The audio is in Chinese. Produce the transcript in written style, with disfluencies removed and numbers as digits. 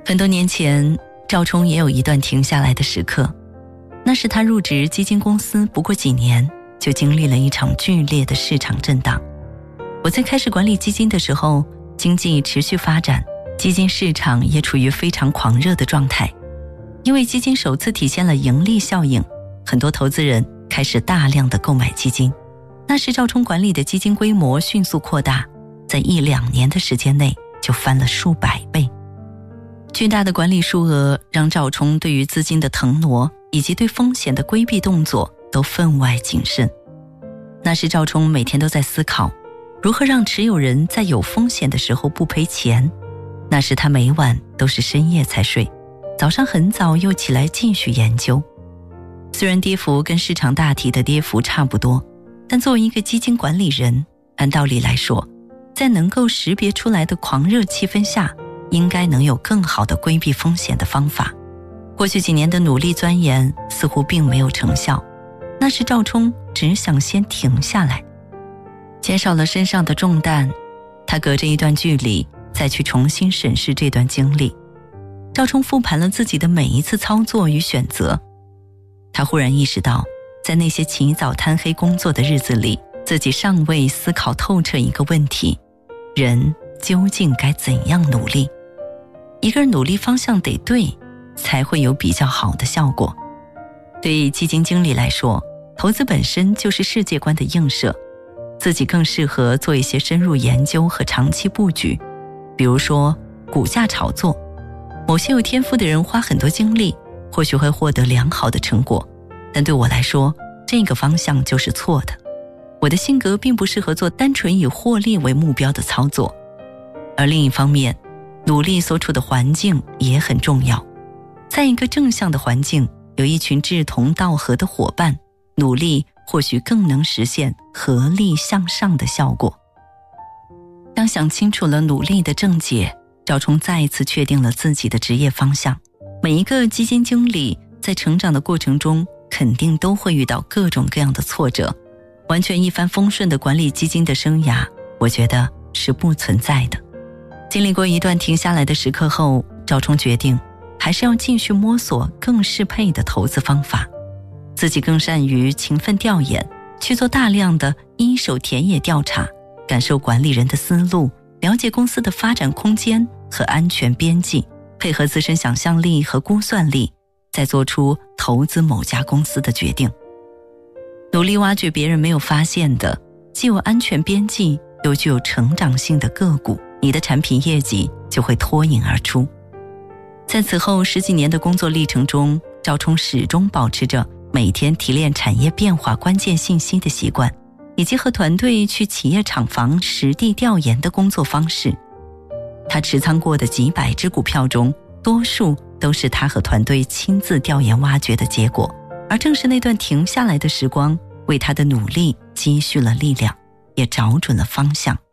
很多年前，赵冲也有一段停下来的时刻，那是他入职基金公司不过几年，就经历了一场剧烈的市场震荡。我最开始管理基金的时候，经济持续发展，基金市场也处于非常狂热的状态。因为基金首次体现了盈利效应，很多投资人开始大量的购买基金。那时赵冲管理的基金规模迅速扩大，在1-2年的时间内就翻了数百倍。巨大的管理数额让赵冲对于资金的腾挪以及对风险的规避动作都分外谨慎。那时赵冲每天都在思考如何让持有人在有风险的时候不赔钱。那时他每晚都是深夜才睡，早上很早又起来继续研究。虽然跌幅跟市场大体的跌幅差不多，但作为一个基金管理人，按道理来说，在能够识别出来的狂热气氛下，应该能有更好的规避风险的方法。过去几年的努力钻研似乎并没有成效，那时赵冲只想先停下来，减少了身上的重担。他隔着一段距离再去重新审视这段经历。赵冲复盘了自己的每一次操作与选择，他忽然意识到，在那些起早贪黑工作的日子里，自己尚未思考透彻一个问题：人究竟该怎样努力？一个人努力方向得对，才会有比较好的效果。对基金经理来说，投资本身就是世界观的映射，自己更适合做一些深入研究和长期布局。比如说股价炒作，某些有天赋的人花很多精力，或许会获得良好的成果，但对我来说，这个方向就是错的。我的性格并不适合做单纯以获利为目标的操作。而另一方面，努力所处的环境也很重要。在一个正向的环境，有一群志同道合的伙伴，努力或许更能实现合力向上的效果。当想清楚了努力的症结，赵冲再一次确定了自己的职业方向。每一个基金经理在成长的过程中，肯定都会遇到各种各样的挫折，完全一帆风顺的管理基金的生涯，我觉得是不存在的。经历过一段停下来的时刻后，赵冲决定还是要继续摸索更适配的投资方法。自己更善于勤奋调研，去做大量的一手田野调查，感受管理人的思路，了解公司的发展空间和安全边际，配合自身想象力和估算力，再做出投资某家公司的决定。努力挖掘别人没有发现的，既有安全边际又具有成长性的个股，你的产品业绩就会脱颖而出。在此后10几年的工作历程中，赵冲始终保持着每天提炼产业变化关键信息的习惯，以及和团队去企业厂房实地调研的工作方式。他持仓过的几百只股票中，多数都是他和团队亲自调研挖掘的结果，而正是那段停下来的时光，为他的努力积蓄了力量，也找准了方向。